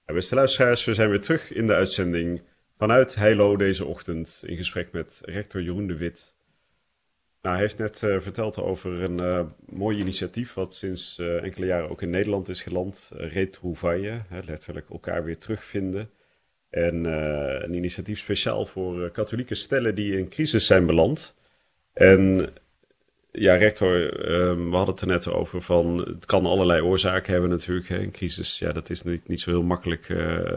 Ja, beste luisteraars, we zijn weer terug in de uitzending vanuit Heilo deze ochtend in gesprek met rector Jeroen de Wit. Nou, hij heeft net verteld over een mooi initiatief wat sinds enkele jaren ook in Nederland is geland. Retrouvaille, letterlijk elkaar weer terugvinden. En een initiatief speciaal voor katholieke stellen die in crisis zijn beland. En ja, rector, we hadden het er net over van, het kan allerlei oorzaken hebben natuurlijk. Hè. Een crisis, ja, dat is niet zo heel makkelijk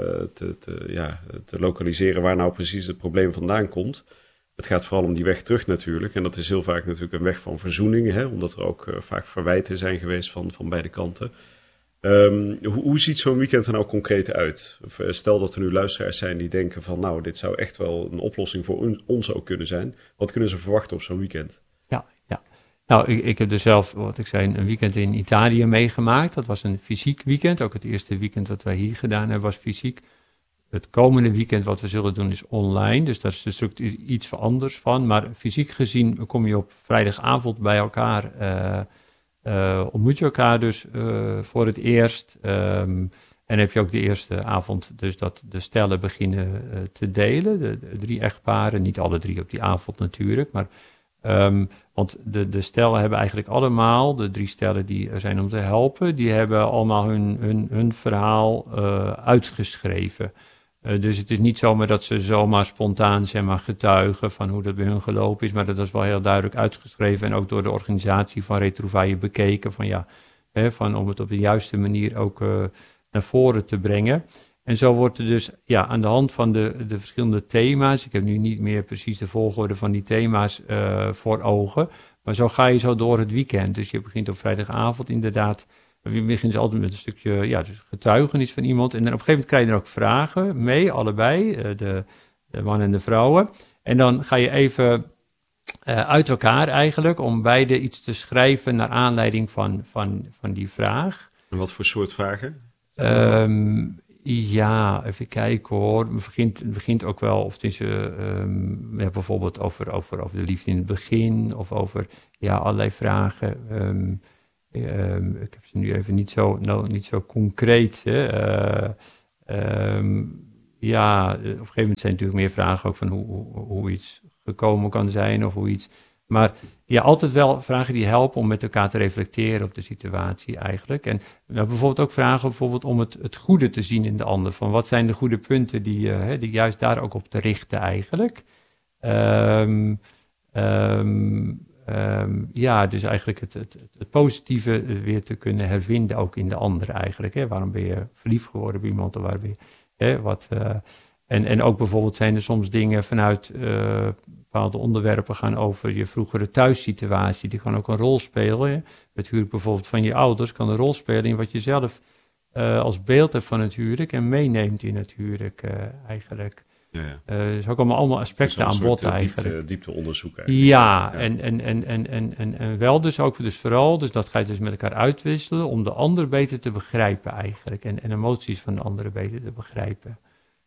te lokaliseren waar nou precies het probleem vandaan komt. Het gaat vooral om die weg terug natuurlijk. En dat is heel vaak natuurlijk een weg van verzoening, hè, omdat er ook vaak verwijten zijn geweest van beide kanten. Hoe ziet zo'n weekend er nou concreet uit? Stel dat er nu luisteraars zijn die denken van, nou, dit zou echt wel een oplossing voor ons ook kunnen zijn. Wat kunnen ze verwachten op zo'n weekend? Ja. Nou, ik heb dus zelf, wat ik zei, een weekend in Italië meegemaakt. Dat was een fysiek weekend. Ook het eerste weekend wat wij hier gedaan hebben was fysiek. Het komende weekend wat we zullen doen is online. Dus daar is de structuur iets anders van. Maar fysiek gezien kom je op vrijdagavond bij elkaar. Ontmoet je elkaar dus voor het eerst. En heb je ook de eerste avond dus dat de stellen beginnen te delen. De 3 echtparen, niet alle 3 op die avond natuurlijk, maar... want de stellen hebben eigenlijk allemaal, de 3 stellen die er zijn om te helpen, die hebben allemaal hun verhaal uitgeschreven. Dus het is niet zomaar dat ze zomaar spontaan zeg maar, getuigen van hoe dat bij hun gelopen is, maar dat is wel heel duidelijk uitgeschreven en ook door de organisatie van Retrouvaille bekeken van om het op de juiste manier ook naar voren te brengen. En zo wordt er dus aan de hand van de verschillende thema's, ik heb nu niet meer precies de volgorde van die thema's voor ogen, maar zo ga je zo door het weekend. Dus je begint op vrijdagavond inderdaad, we beginnen altijd met een stukje dus getuigenis van iemand. En dan op een gegeven moment krijg je er ook vragen mee, allebei, de mannen en de vrouwen. En dan ga je even uit elkaar eigenlijk, om beide iets te schrijven naar aanleiding van die vraag. En wat voor soort vragen? Ja, even kijken hoor. Het begint ook wel, of het is bijvoorbeeld over de liefde in het begin, of over allerlei vragen. Ik heb ze nu even niet zo concreet. Hè. Op een gegeven moment zijn natuurlijk meer vragen ook van hoe iets gekomen kan zijn, of hoe iets... Maar altijd wel vragen die helpen om met elkaar te reflecteren op de situatie eigenlijk. En bijvoorbeeld ook vragen om het goede te zien in de ander. Van wat zijn de goede punten die juist daar ook op te richten eigenlijk. Dus eigenlijk het positieve weer te kunnen hervinden ook in de ander eigenlijk. Hè. Waarom ben je verliefd geworden op iemand of waar ben je... En ook bijvoorbeeld zijn er soms dingen vanuit bepaalde onderwerpen gaan over je vroegere thuissituatie. Die kan ook een rol spelen. Hè. Het huwelijk bijvoorbeeld van je ouders kan een rol spelen in wat je zelf als beeld hebt van het huwelijk en meeneemt in het huwelijk eigenlijk. Ja. Dus ook allemaal aspecten aan bod eigenlijk. Diepteonderzoek eigenlijk. Ja. En wel dus ook vooral, dus dat ga je dus met elkaar uitwisselen om de ander beter te begrijpen eigenlijk. En emoties van de andere beter te begrijpen.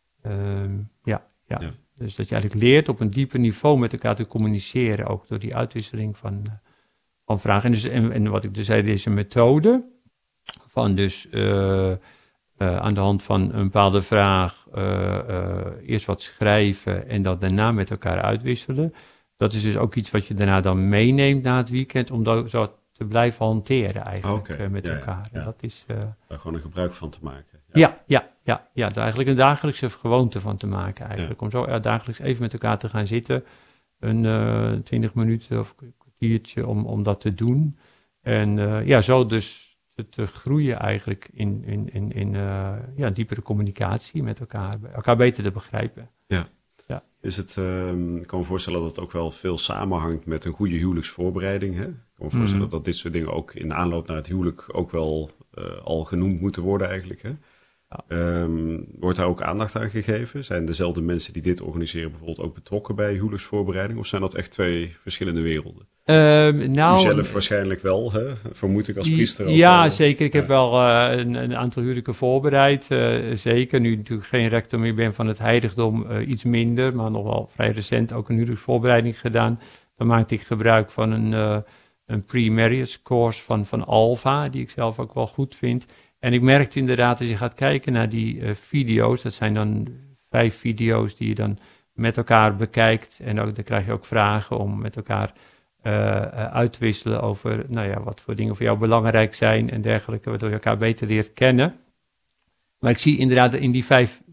Dus dat je eigenlijk leert op een dieper niveau met elkaar te communiceren, ook door die uitwisseling van vragen. En wat ik dus zei, deze methode van dus aan de hand van een bepaalde vraag eerst wat schrijven en dat daarna met elkaar uitwisselen. Dat is dus ook iets wat je daarna dan meeneemt na het weekend, om dat zo te blijven hanteren eigenlijk met elkaar. Ja. En dat is... Daar gewoon een gebruik van te maken. Daar eigenlijk een dagelijkse gewoonte van te maken eigenlijk. Om zo dagelijks even met elkaar te gaan zitten. 20 minuten of een kwartiertje om dat te doen. En zo dus te groeien eigenlijk in diepere communicatie met elkaar beter te begrijpen. Ja. Is het, ik kan me voorstellen dat het ook wel veel samenhangt met een goede huwelijksvoorbereiding. Hè? Ik kan me voorstellen dat dit soort dingen ook in de aanloop naar het huwelijk ook wel al genoemd moeten worden eigenlijk. Hè? Wordt daar ook aandacht aan gegeven? Zijn dezelfde mensen die dit organiseren bijvoorbeeld ook betrokken bij huwelijksvoorbereiding? Of zijn dat echt 2 verschillende werelden? U zelf waarschijnlijk wel, hè? Vermoed ik als priester ook. Ja, zeker. Ik heb wel een aantal huwelijken voorbereid. Zeker, nu natuurlijk geen rector meer ben van het heiligdom, iets minder. Maar nog wel vrij recent ook een huwelijksvoorbereiding gedaan. Dan maakte ik gebruik van een pre-marriage course van Alpha, die ik zelf ook wel goed vind. En ik merkte inderdaad, als je gaat kijken naar die video's, dat zijn dan 5 video's die je dan met elkaar bekijkt. En ook, dan krijg je ook vragen om met elkaar uit te wisselen over wat voor dingen voor jou belangrijk zijn en dergelijke, waardoor je elkaar beter leert kennen. Maar ik zie inderdaad in die 5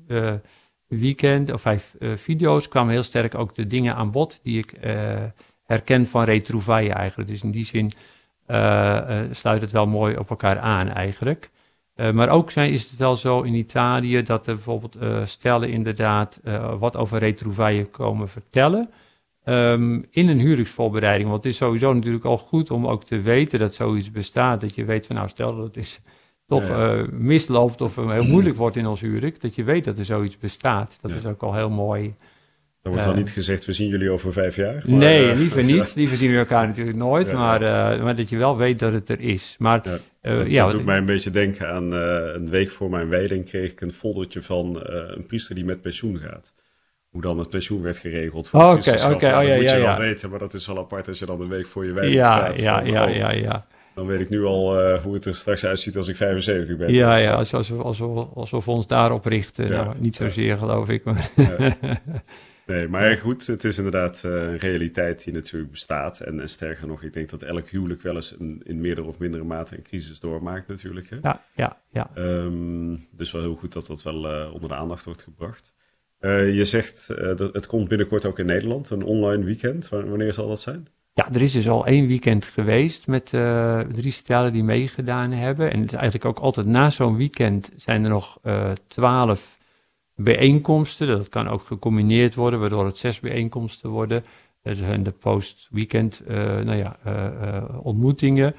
video's kwamen heel sterk ook de dingen aan bod die ik herken van Retrouvaille eigenlijk. Dus in die zin sluit het wel mooi op elkaar aan eigenlijk. Maar ook is het wel zo in Italië dat er bijvoorbeeld stellen inderdaad wat over Retrouvaille komen vertellen. In een huwelijksvoorbereiding. Want het is sowieso natuurlijk al goed om ook te weten dat zoiets bestaat. Dat je weet van stel dat het is toch misloopt of heel moeilijk wordt in ons huwelijk. Dat je weet dat er zoiets bestaat. Dat is ook al heel mooi. Er wordt wel niet gezegd, we zien jullie over 5 jaar. Maar, nee, liever niet. Liever zien we elkaar natuurlijk nooit. Maar dat je wel weet dat het er is. Maar, dat doet mij een beetje denken aan een week voor mijn wijding kreeg ik een foldertje van een priester die met pensioen gaat. Hoe dan het pensioen werd geregeld voor dat moet je wel weten, maar dat is wel apart als je dan een week voor je wijding staat. Ja. Dan weet ik nu al hoe het er straks uitziet als ik 75 ben. Ja, als we ons daarop richten. Niet zozeer geloof ik, maar... Nee, maar goed, het is inderdaad een realiteit die natuurlijk bestaat. En sterker nog, ik denk dat elk huwelijk wel eens in meerdere of mindere mate een crisis doormaakt natuurlijk. Hè? Ja. Dus wel heel goed dat dat wel onder de aandacht wordt gebracht. Je zegt, het komt binnenkort ook in Nederland, een online weekend. Wanneer zal dat zijn? Ja, er is dus al 1 weekend geweest met 3 stellen die meegedaan hebben. En het is eigenlijk ook altijd na zo'n weekend zijn er nog 12 bijeenkomsten. Dat kan ook gecombineerd worden, waardoor het 6 bijeenkomsten worden. Dat zijn de post-weekend ontmoetingen.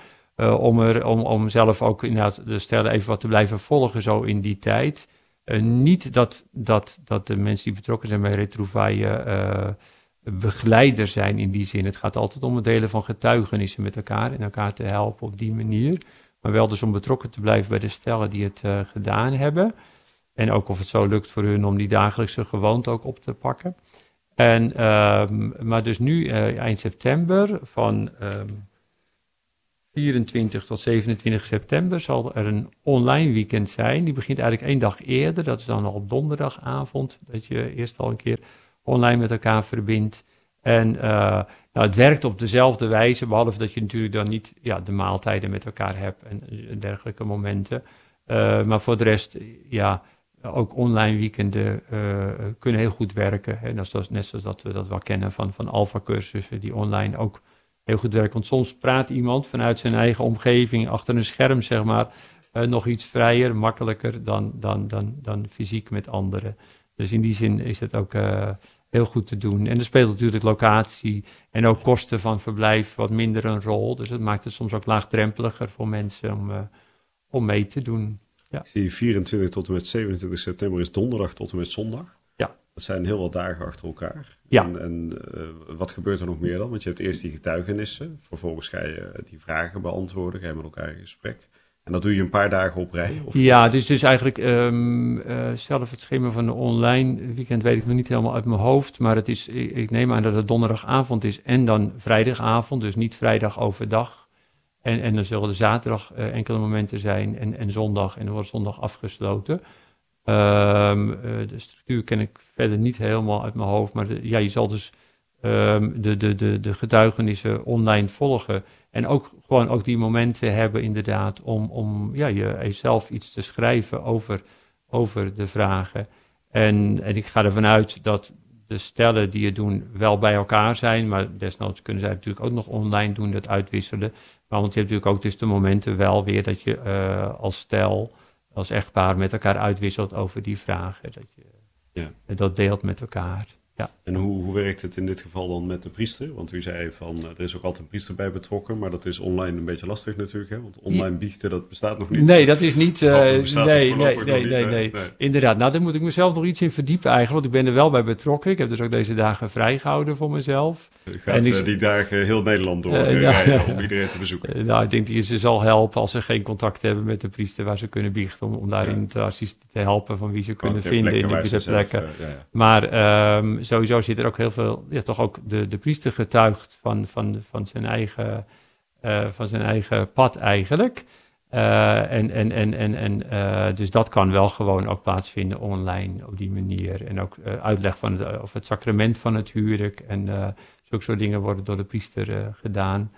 Om zelf ook inderdaad de stellen even wat te blijven volgen zo in die tijd. Niet dat de mensen die betrokken zijn bij Retrouvaille begeleider zijn in die zin. Het gaat altijd om het delen van getuigenissen met elkaar en elkaar te helpen op die manier. Maar wel dus om betrokken te blijven bij de stellen die het gedaan hebben. En ook of het zo lukt voor hun om die dagelijkse gewoonte ook op te pakken. Maar dus nu eind september van 24 tot 27 september zal er een online weekend zijn. Die begint eigenlijk 1 dag eerder. Dat is dan al op donderdagavond. Dat je eerst al een keer online met elkaar verbindt. En het werkt op dezelfde wijze. Behalve dat je natuurlijk dan niet de maaltijden met elkaar hebt en dergelijke momenten. Maar voor de rest, ook online weekenden kunnen heel goed werken. Hè? Net zoals dat we dat wel kennen van alpha-cursussen die online ook heel goed werken. Want soms praat iemand vanuit zijn eigen omgeving achter een scherm, zeg maar, nog iets vrijer, makkelijker dan fysiek met anderen. Dus in die zin is het ook heel goed te doen. En er speelt natuurlijk locatie en ook kosten van verblijf wat minder een rol. Dus het maakt het soms ook laagdrempeliger voor mensen om mee te doen. Ja. Ik zie 24 tot en met 27 september is donderdag tot en met zondag. Ja. Dat zijn heel wat dagen achter elkaar. Ja. En wat gebeurt er nog meer dan? Want je hebt eerst die getuigenissen. Vervolgens ga je die vragen beantwoorden. Ga je met elkaar in gesprek. En dat doe je een paar dagen op rij? Of? Ja, dus eigenlijk zelf het schema van de online weekend weet ik nog niet helemaal uit mijn hoofd. Maar het is, ik neem aan dat het donderdagavond is en dan vrijdagavond. Dus niet vrijdag overdag. En dan zullen er zaterdag enkele momenten zijn en zondag. En dan wordt zondag afgesloten. De structuur ken ik verder niet helemaal uit mijn hoofd. Maar je zal dus de getuigenissen online volgen. En ook die momenten hebben inderdaad om jezelf iets te schrijven over de vragen. En ik ga ervan uit dat de stellen die het doen wel bij elkaar zijn. Maar desnoods kunnen zij natuurlijk ook nog online doen, dat uitwisselen. Maar want je hebt natuurlijk ook dus de momenten wel weer dat je als stel, als echtpaar met elkaar uitwisselt over die vragen. Dat je dat deelt met elkaar. Ja. En hoe werkt het in dit geval dan met de priester? Want u zei van, er is ook altijd een priester bij betrokken, maar dat is online een beetje lastig natuurlijk, hè? Want online biechten, dat bestaat nog niet. Nee, dat is niet... nee. Inderdaad, nou daar moet ik mezelf nog iets in verdiepen eigenlijk, want ik ben er wel bij betrokken. Ik heb dus ook deze dagen vrijgehouden voor mezelf. U gaat die dagen heel Nederland door rijden om iedereen te bezoeken. Nou, ik denk dat je ze zal helpen als ze geen contact hebben met de priester waar ze kunnen biechten, om daarin te helpen van wie ze kunnen vinden in de plekken. Maar sowieso zit er ook heel veel, toch ook de priester getuigt van zijn eigen pad eigenlijk. Dus dat kan wel gewoon ook plaatsvinden online op die manier. En ook uitleg van of het sacrament van het huwelijk. En zulke soort dingen worden door de priester gedaan.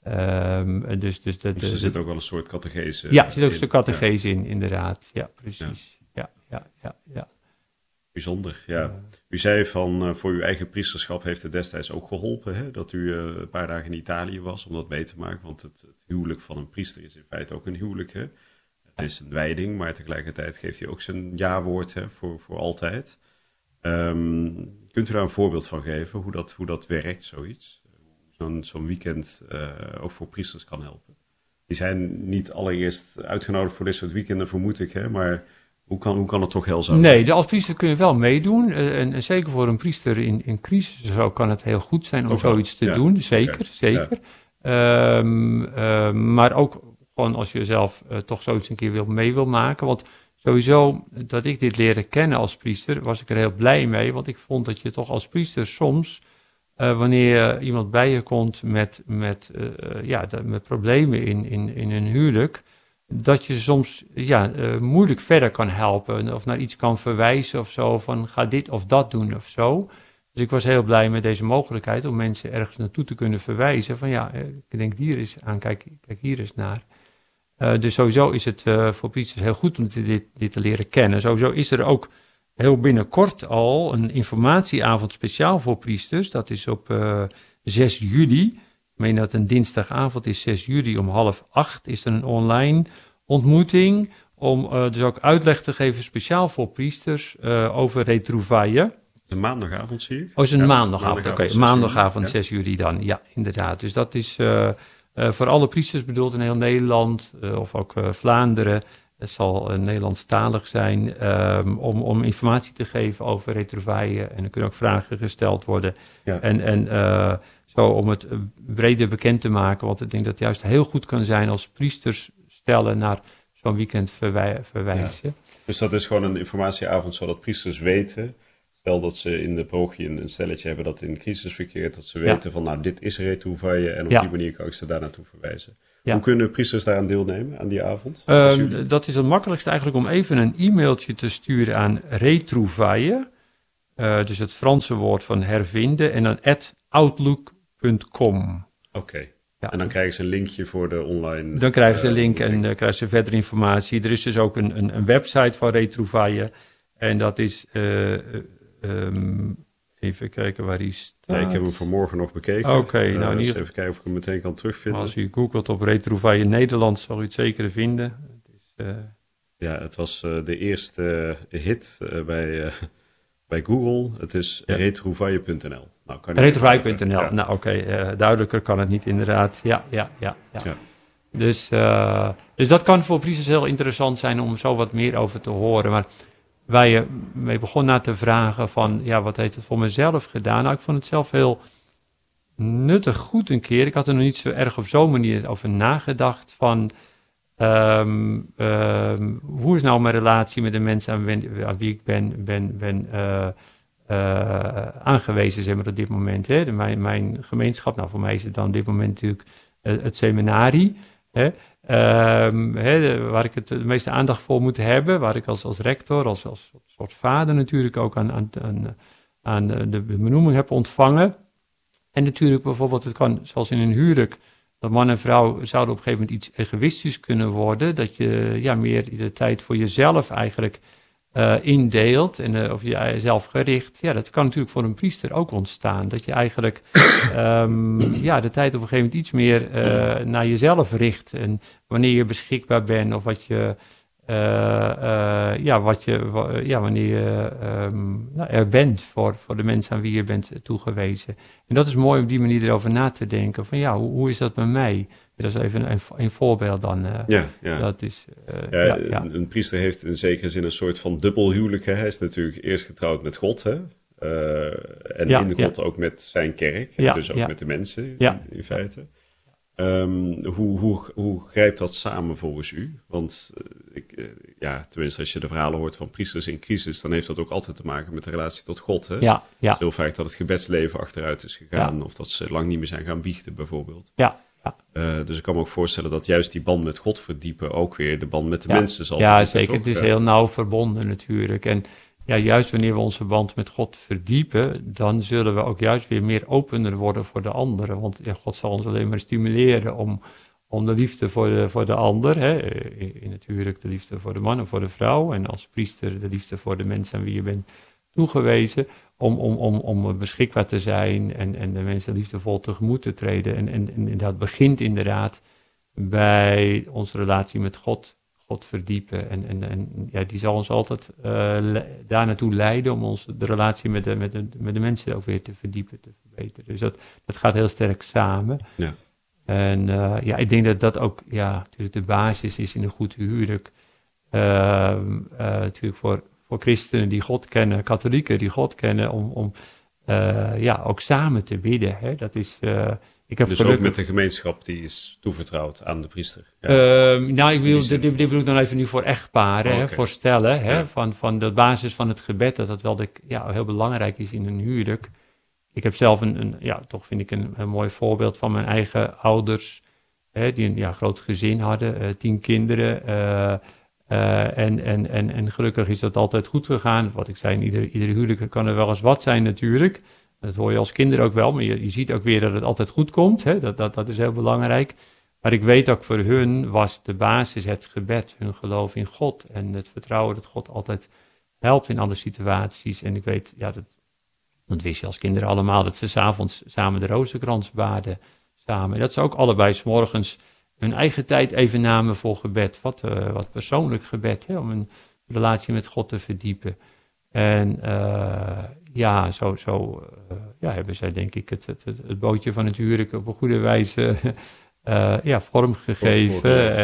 Dus er zit ook wel een soort catechese Ja, er zit ook een soort catechese in, inderdaad. Ja, precies. Ja. Bijzonder, ja. U zei van voor uw eigen priesterschap heeft het destijds ook geholpen, hè? Dat u een paar dagen in Italië was om dat mee te maken. Want het huwelijk van een priester is in feite ook een huwelijk, hè? Het is een wijding, maar tegelijkertijd geeft hij ook zijn ja-woord, hè, voor altijd. Kunt u daar een voorbeeld van geven, hoe dat werkt, zoiets? Zo'n weekend ook voor priesters kan helpen. Die zijn niet allereerst uitgenodigd voor dit soort weekenden, vermoed ik, hè? Maar hoe kan het toch heilzaam zijn? Nee, als priester kun je wel meedoen. En zeker voor een priester in crisis zo kan het heel goed zijn om zoiets te doen. Zeker. Ja. Maar ook gewoon als je zelf toch zoiets een keer mee wil maken. Want sowieso, dat ik dit leren kennen als priester, was ik er heel blij mee. Want ik vond dat je toch als priester soms, wanneer iemand bij je komt met problemen in een huwelijk, dat je soms moeilijk verder kan helpen of naar iets kan verwijzen of zo, van ga dit of dat doen of zo. Dus ik was heel blij met deze mogelijkheid om mensen ergens naartoe te kunnen verwijzen van ik denk hier eens aan, kijk hier eens naar. Dus sowieso is het voor priesters heel goed om dit te leren kennen. Sowieso is er ook heel binnenkort al een informatieavond speciaal voor priesters. Dat is op 6 juli. Ik meen dat het een dinsdagavond is, 6 juli om 7:30 is er een online ontmoeting. Om dus ook uitleg te geven speciaal voor priesters over retrouvailles. Een maandagavond zie ik. Oh, is een maandagavond. Oké, maandagavond 6 juli dan. Ja, inderdaad. Dus dat is voor alle priesters bedoeld in heel Nederland of ook Vlaanderen. Het zal Nederlandstalig zijn om informatie te geven over retrouvailles. En er kunnen ook vragen gesteld worden. Ja. En zo om het breder bekend te maken. Want ik denk dat het juist heel goed kan zijn als priesters stellen naar zo'n weekend verwijzen. Ja. Dus dat is gewoon een informatieavond zodat priesters weten. Stel dat ze in de parochie een stelletje hebben dat in crisis verkeert. Dat ze weten van dit is retrouvaille en op die manier kan ik ze daar naartoe verwijzen. Ja. Hoe kunnen priesters daaraan deelnemen, aan die avond? Dat is het makkelijkste eigenlijk om even een e-mailtje te sturen aan retrouvaille. Dus het Franse woord van hervinden en dan @outlook.com. Oké. Ja. En dan krijgen ze een linkje voor de online... Dan krijgen ze een link en dan krijgen ze verder informatie. Er is dus ook een website van retrouvaille. En dat is... even kijken waar die staat. Nee, ik heb hem vanmorgen nog bekeken. Oké, nou dus even kijken of ik hem meteen kan terugvinden. Als u googelt op retrouvaille Nederland, zal u het zeker vinden. Ja, het was de eerste hit bij Google. Het is retrouvaille.nl. Retrouvaille.nl, nou oké, duidelijker kan het niet inderdaad. Ja. Dus dat kan voor priesters heel interessant zijn om zo wat meer over te horen. Maar waar je mee begon na te vragen van, wat heeft het voor mezelf gedaan? Nou, ik vond het zelf heel nuttig goed een keer. Ik had er nog niet zo erg op zo'n manier over nagedacht van, hoe is nou mijn relatie met de mensen aan wie ik ben aangewezen, zeg maar, op dit moment. Hè? Mijn gemeenschap, nou voor mij is het dan op dit moment natuurlijk het seminarie, hè? Waar ik de meeste aandacht voor moet hebben, waar ik als rector, als soort vader natuurlijk ook aan de benoeming heb ontvangen. En natuurlijk bijvoorbeeld, het kan zoals in een huwelijk, dat man en vrouw zouden op een gegeven moment iets egoïstisch kunnen worden, dat je meer de tijd voor jezelf eigenlijk indeelt of je jezelf gericht. Ja, dat kan natuurlijk voor een priester ook ontstaan. Dat je eigenlijk de tijd op een gegeven moment iets meer naar jezelf richt. En wanneer je beschikbaar bent of wanneer je er bent voor de mensen aan wie je bent toegewezen. En dat is mooi om op die manier erover na te denken. Van hoe is dat bij mij? Dat is even een voorbeeld dan. Dat is, een priester heeft in zekere zin een soort van dubbel huwelijk. Hè? Hij is natuurlijk eerst getrouwd met God. Hè? En in God ook met zijn kerk. Dus ook met de mensen in feite. Hoe grijpt dat samen volgens u? Want tenminste als je de verhalen hoort van priesters in crisis, dan heeft dat ook altijd te maken met de relatie tot God. Hè? Ja. Heel vaak dat het gebedsleven achteruit is gegaan of dat ze lang niet meer zijn gaan biechten bijvoorbeeld. Dus ik kan me ook voorstellen dat juist die band met God verdiepen ook weer de band met de Ja. mensen zal Ja, verdiepen, zeker. toch? Het is heel nauw verbonden natuurlijk. En ja, juist wanneer we onze band met God verdiepen, dan zullen we ook juist weer meer opener worden voor de anderen. Want ja, God zal ons alleen maar stimuleren om de liefde voor de ander, hè. Natuurlijk de liefde voor de man en voor de vrouw. En als priester de liefde voor de mensen aan wie je bent toegewezen. Om beschikbaar te zijn en de mensen liefdevol tegemoet te treden. En dat begint inderdaad bij onze relatie met God verdiepen. En ja, die zal ons altijd daar naartoe leiden om de relatie met de mensen ook weer te verdiepen, te verbeteren. Dus dat gaat heel sterk samen. Ja. En ja, ik denk dat dat ook natuurlijk de basis is in een goed huwelijk. Natuurlijk voor christenen die God kennen, katholieken die God kennen, om ook samen te bidden. Hè. Dat is... ik heb Dus gelukkig... ook met de gemeenschap die is toevertrouwd aan de priester. Ja. Dit bedoel ik dan even nu voor echtparen, Oh, hè, okay. voor stellen. Hè, Ja. van de basis van het gebed, dat wel heel belangrijk is in een huwelijk. Ik heb zelf toch vind ik een mooi voorbeeld van mijn eigen ouders, hè, die een groot gezin hadden, 10 kinderen. En gelukkig is dat altijd goed gegaan. Wat ik zei, in ieder huwelijk kan er wel eens wat zijn natuurlijk. Dat hoor je als kinder ook wel, maar je ziet ook weer dat het altijd goed komt. Hè? Dat is heel belangrijk. Maar ik weet ook voor hun was de basis het gebed, hun geloof in God. En het vertrouwen dat God altijd helpt in alle situaties. En ik weet, dat wist je als kinderen allemaal, dat ze 's avonds samen de rozenkrans baden. Samen. En dat ze ook allebei 's morgens hun eigen tijd even namen voor gebed. Wat persoonlijk gebed, hè? Om een relatie met God te verdiepen. En zo hebben zij denk ik het bootje van het huwelijk op een goede wijze vormgegeven.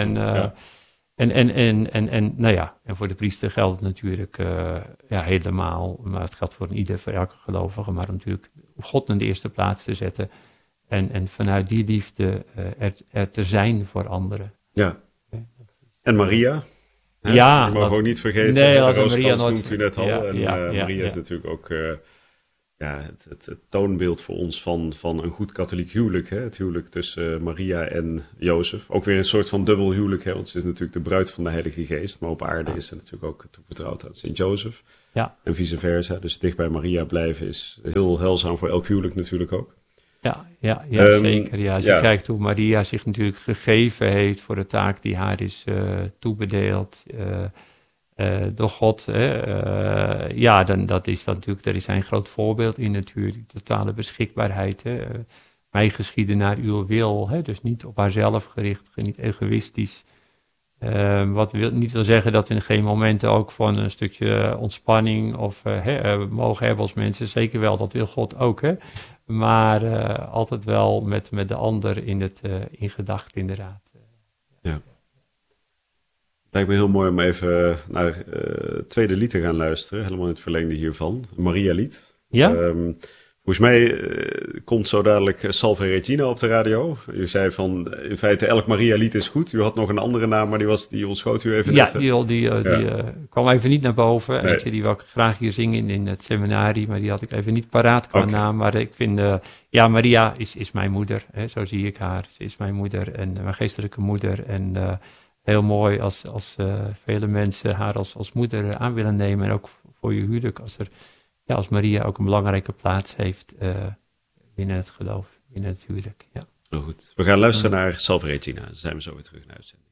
En voor de priester geldt het natuurlijk helemaal, maar het geldt voor elke gelovige, maar om natuurlijk God in de eerste plaats te zetten en vanuit die liefde er te zijn voor anderen. Ja. En Maria? Hè? Ja. Je mag ook niet vergeten, nee, de Maria rozenkrans nooit... noemt u net al. Maria is natuurlijk ook het toonbeeld voor ons van een goed katholiek huwelijk. Hè? Het huwelijk tussen Maria en Jozef. Ook weer een soort van dubbel huwelijk, hè? Want ze is natuurlijk de bruid van de Heilige Geest. Maar op aarde is ze natuurlijk ook toevertrouwd aan Sint-Jozef. Ja. En vice versa. Dus dicht bij Maria blijven is heel heilzaam voor elk huwelijk natuurlijk ook. Ja, zeker. Ja. Als je kijkt hoe Maria zich natuurlijk gegeven heeft voor de taak die haar is toebedeeld door God. Dan dat is dan natuurlijk, daar is hij een groot voorbeeld in natuurlijk, die totale beschikbaarheid. Mij geschieden naar uw wil, dus niet op haarzelf gericht, niet egoïstisch. Wat niet wil zeggen dat we in geen momenten ook van een stukje ontspanning of mogen hebben als mensen. Zeker wel, dat wil God ook. Hè? Maar altijd wel met de ander in gedachten inderdaad. Ja. Het lijkt me heel mooi om even naar het tweede lied te gaan luisteren. Helemaal in het verlengde hiervan. Een Maria-lied. Ja? Volgens mij komt zo dadelijk Salve Regina op de radio. U zei van, in feite elk Maria-lied is goed. U had nog een andere naam, maar die ontschoot u even net. Die kwam even niet naar boven. Nee. Die wil ik graag hier zingen in het seminarie, maar die had ik even niet paraat qua naam. Maar ik vind, Maria is mijn moeder. Hè, zo zie ik haar. Ze is mijn moeder en mijn geestelijke moeder. En heel mooi als vele mensen haar als moeder aan willen nemen. En ook voor je huwelijk, als Maria ook een belangrijke plaats heeft binnen het geloof, binnen het huwelijk. Ja. Nou goed, we gaan luisteren naar Salve Regina. Dan zijn we zo weer terug in de uitzending.